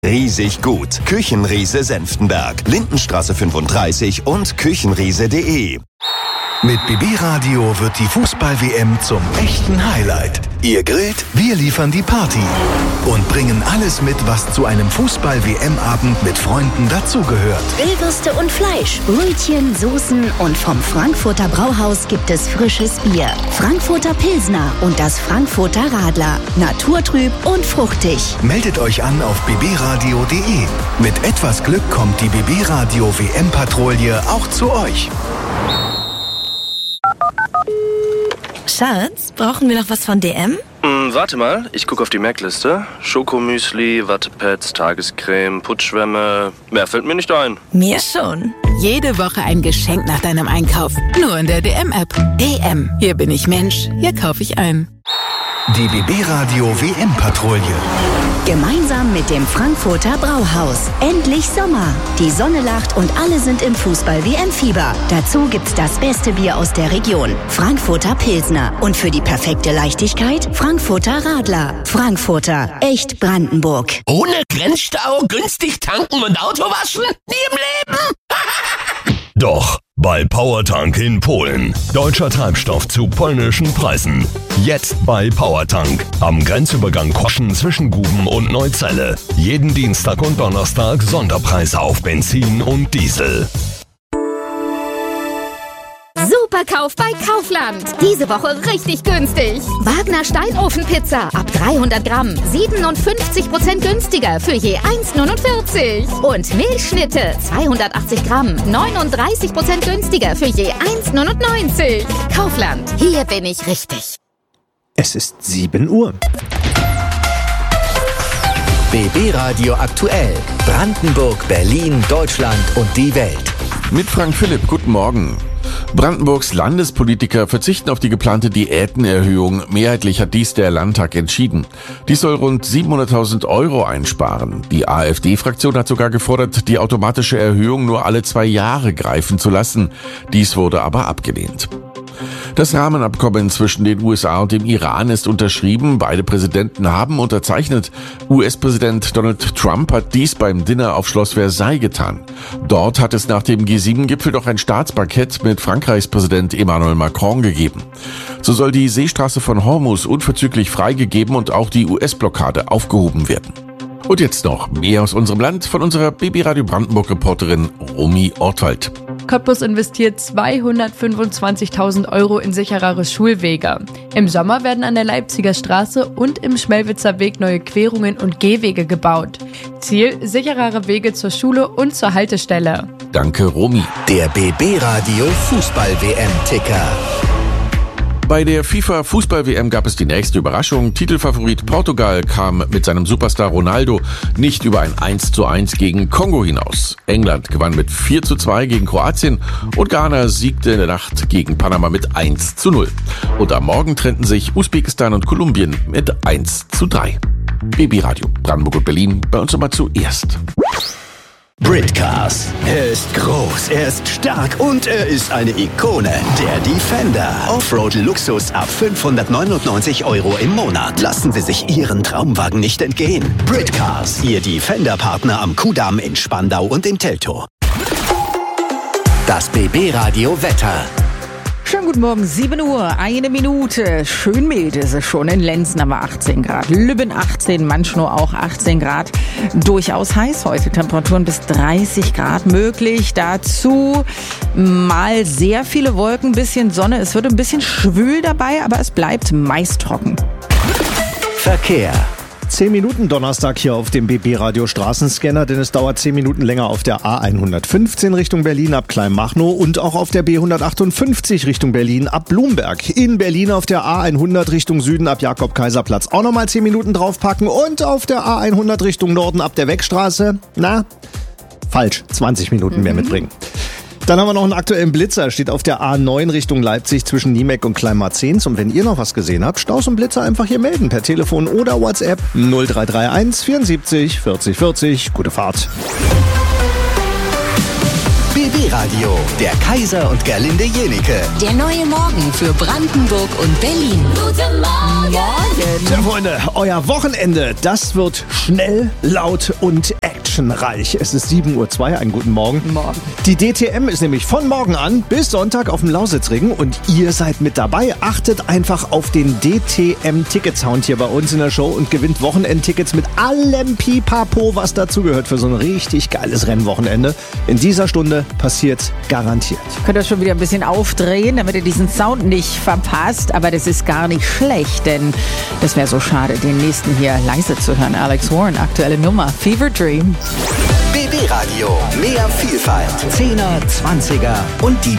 Riesig gut. Küchenriese Senftenberg, Lindenstraße 35 und küchenriese.de. Mit BB Radio wird die Fußball-WM zum echten Highlight. Ihr grillt, wir liefern die Party und bringen alles mit, was zu einem Fußball-WM-Abend mit Freunden dazugehört. Grillwürste und Fleisch, Brötchen, Soßen und vom Frankfurter Brauhaus gibt es frisches Bier. Frankfurter Pilsner und das Frankfurter Radler. Naturtrüb und fruchtig. Meldet euch an auf bbradio.de. Mit etwas Glück kommt die BB Radio WM-Patrouille auch zu euch. Schatz, brauchen wir noch was von DM? Warte mal, ich gucke auf die Merkliste. Schokomüsli, Wattepads, Tagescreme, Putzschwämme. Mehr fällt mir nicht ein. Mir schon. Jede Woche ein Geschenk nach deinem Einkauf. Nur in der DM-App. DM. Hier bin ich Mensch. Hier kaufe ich ein. Die BB Radio WM-Patrouille. Gemeinsam mit dem Frankfurter Brauhaus. Endlich Sommer. Die Sonne lacht und alle sind im Fußball-WM-Fieber. Dazu gibt's das beste Bier aus der Region. Frankfurter Pilsner. Und für die perfekte Leichtigkeit Frankfurter Radler. Frankfurter. Echt Brandenburg. Ohne Grenzstau, günstig tanken und Auto waschen? Nie im Leben! Doch, bei Powertank in Polen. Deutscher Treibstoff zu polnischen Preisen. Jetzt bei Powertank. Am Grenzübergang Koschen zwischen Guben und Neuzelle. Jeden Dienstag und Donnerstag Sonderpreise auf Benzin und Diesel. Superkauf bei Kaufland. Diese Woche richtig günstig. Wagner Steinofenpizza ab 300 Gramm. 57% günstiger für je 1,49. Und Milchschnitte 280 Gramm. 39% günstiger für je 1,99. Kaufland. Hier bin ich richtig. Es ist 7 Uhr. BB Radio aktuell. Brandenburg, Berlin, Deutschland und die Welt. Mit Frank Philipp, guten Morgen. Brandenburgs Landespolitiker verzichten auf die geplante Diätenerhöhung. Mehrheitlich hat dies der Landtag entschieden. Dies soll rund 700.000 € einsparen. Die AfD-Fraktion hat sogar gefordert, die automatische Erhöhung nur alle 2 Jahre greifen zu lassen. Dies wurde aber abgelehnt. Das Rahmenabkommen zwischen den USA und dem Iran ist unterschrieben. Beide Präsidenten haben unterzeichnet. US-Präsident Donald Trump hat dies beim Dinner auf Schloss Versailles getan. Dort hat es nach dem G7-Gipfel doch ein Staatsparkett mit Frankreichs Präsident Emmanuel Macron gegeben. So soll die Seestraße von Hormuz unverzüglich freigegeben und auch die US-Blockade aufgehoben werden. Und jetzt noch mehr aus unserem Land von unserer BB Radio Brandenburg-Reporterin Romy Ortwald. Cottbus investiert 225.000 € in sicherere Schulwege. Im Sommer werden an der Leipziger Straße und im Schmelwitzer Weg neue Querungen und Gehwege gebaut. Ziel: sicherere Wege zur Schule und zur Haltestelle. Danke, Romy. Der BB Radio Fußball-WM-Ticker. Bei der FIFA-Fußball-WM gab es die nächste Überraschung. Titelfavorit Portugal kam mit seinem Superstar Ronaldo nicht über ein 1:1 gegen Kongo hinaus. England gewann mit 4:2 gegen Kroatien und Ghana siegte in der Nacht gegen Panama mit 1:0. Und am Morgen trennten sich Usbekistan und Kolumbien mit 1:3. BB Radio Brandenburg und Berlin, bei uns immer zuerst. Britcars. Er ist groß, er ist stark und er ist eine Ikone. Der Defender. Offroad-Luxus ab 599 € im Monat. Lassen Sie sich Ihren Traumwagen nicht entgehen. Britcars. Ihr Defender-Partner am Kudamm in Spandau und in Teltow. Das BB Radio Wetter. Schönen guten Morgen, 7 Uhr, 1 Minute. Schön mild ist es schon. In Lenzen haben wir 18 Grad. Lübben 18, Manschnow auch 18 Grad. Durchaus heiß heute. Temperaturen bis 30 Grad möglich. Dazu mal sehr viele Wolken, bisschen Sonne. Es wird ein bisschen schwül dabei, aber es bleibt meist trocken. Verkehr. 10 Minuten Donnerstag hier auf dem BB Radio Straßenscanner, denn es dauert 10 Minuten länger auf der A115 Richtung Berlin ab Kleinmachnow und auch auf der B158 Richtung Berlin ab Blumberg. In Berlin auf der A100 Richtung Süden ab Jakob-Kaiser-Platz auch nochmal 10 Minuten draufpacken und auf der A100 Richtung Norden ab der Wegstraße, falsch, 20 Minuten mehr mitbringen. Dann haben wir noch einen aktuellen Blitzer, steht auf der A9 Richtung Leipzig zwischen Niemek und Kleinmarzens. Und wenn ihr noch was gesehen habt, Staus und Blitzer einfach hier melden per Telefon oder WhatsApp 0331 74 40 40. Gute Fahrt. BB Radio, der Kaiser und Gerlinde Jenike. Der neue Morgen für Brandenburg und Berlin. Guten Morgen! Tja, Freunde, euer Wochenende, das wird schnell, laut und actionreich. Es ist 7:02 Uhr, einen guten Morgen. Morgen. Die DTM ist nämlich von morgen an bis Sonntag auf dem Lausitzring und ihr seid mit dabei. Achtet einfach auf den DTM-Ticket-Sound hier bei uns in der Show und gewinnt Wochenendtickets mit allem Pipapo, was dazugehört für so ein richtig geiles Rennwochenende. In dieser Stunde passiert's garantiert. Könnt ihr schon wieder ein bisschen aufdrehen, damit ihr diesen Sound nicht verpasst. Aber das ist gar nicht schlecht, denn das wäre so schade, den nächsten hier leise zu hören. Alex Warren, aktuelle Nummer, Fever Dream. BB Radio, mehr Vielfalt, 10er, 20er und die